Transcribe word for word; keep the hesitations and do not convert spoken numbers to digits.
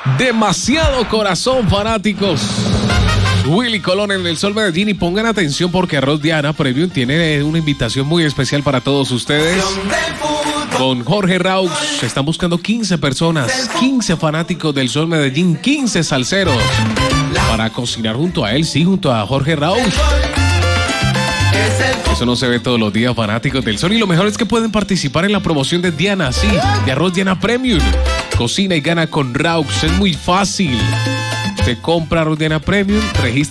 Demasiado corazón, fanáticos. Willy Colón en el Sol Medellín, y pongan atención porque Arroz Diana Premium tiene una invitación muy especial para todos ustedes. Con Jorge Raux están buscando quince personas, quince fanáticos del Sol Medellín, quince salseros para cocinar junto a él, sí, junto a Jorge Raux. Eso no se ve todos los días, fanáticos del Sol, y lo mejor es que pueden participar en la promoción de Diana, sí, de Arroz Diana Premium. Cocina y gana con Raux, es muy fácil. Te compra Arroz Diana Premium, registra